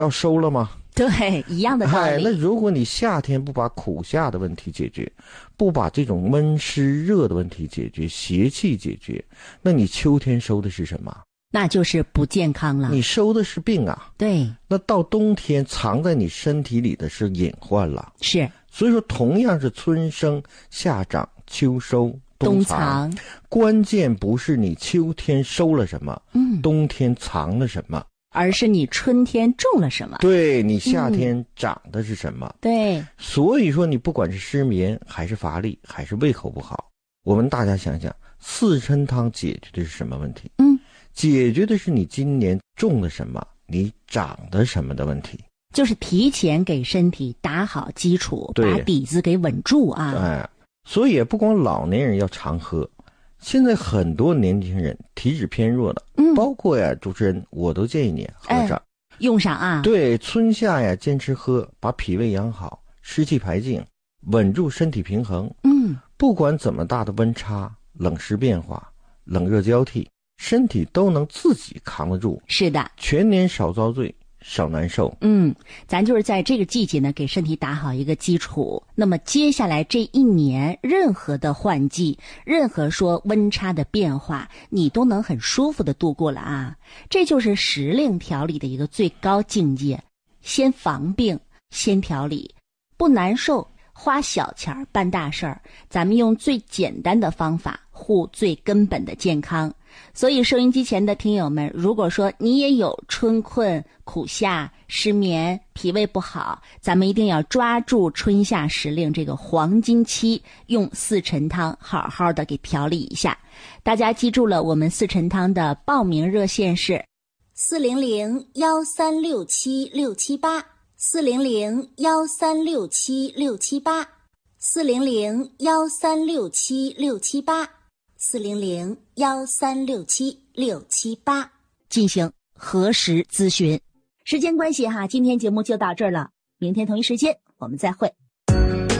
要收了吗？ 对，一样的道理。 那如果你夏天不把苦夏的问题解决，不把这种闷湿热的问题解决，邪气解决，那你秋天收的是什么？ 那就是不健康了。 你收的是病啊。 对。 那到冬天藏在你身体里的是隐患了。 是。 所以说同样是春生夏长秋收冬藏，关键不是你秋天收了什么，冬天藏了什么， 而是你春天种了什么。 对，你夏天长的是什么。 对。 所以说你不管是失眠还是乏力还是胃口不好，我们大家想想，四神汤解决的是什么问题？解决的是你今年种了什么，你长的什么的问题， 就是提前给身体打好基础，把底子给稳住啊。 所以也不光老年人要常喝，现在很多年轻人体质偏弱的，包括主持人我都建议你喝上， 用上啊。 对，春夏坚持喝，把脾胃养好，湿气排净，稳住身体平衡。不管怎么大的温差、冷湿变化、冷热交替，身体都能自己扛得住。 是的， 全年少遭罪，少难受。 咱就是在这个季节呢，给身体打好一个基础。那么接下来这一年，任何的换季，任何说温差的变化，你都能很舒服的度过了啊。这就是时令调理的一个最高境界。先防病，先调理，不难受，花小钱办大事儿。咱们用最简单的方法护最根本的健康。所以收音机前的听友们，如果说你也有春困、苦夏、失眠、脾胃不好，咱们一定要抓住春夏时令这个黄金期，用四陈汤好好的给调理一下。大家记住了，我们四陈汤的报名热线是 400-1367-678 400-1367-678 400-1367-678 400-1367-678 进行核实咨询。时间关系今天节目就到这儿了，明天同一时间我们再会。